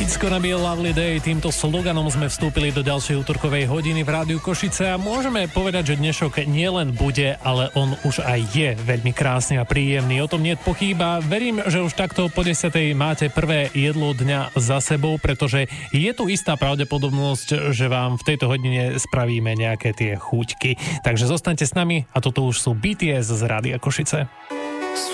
It's gonna be a lovely day. Týmto sloganom sme vstúpili do ďalšej útorkovej hodiny v Rádiu Košice a môžeme povedať, že dnešok nielen bude, ale on už aj je veľmi krásny a príjemný. O tom nie je pochýba. Verím, že už takto po 10. máte prvé jedlo dňa za sebou, pretože je tu istá pravdepodobnosť, že vám v tejto hodine spravíme nejaké tie chuťky. Takže zostaňte s nami a toto už sú BTS z Rádia Košice.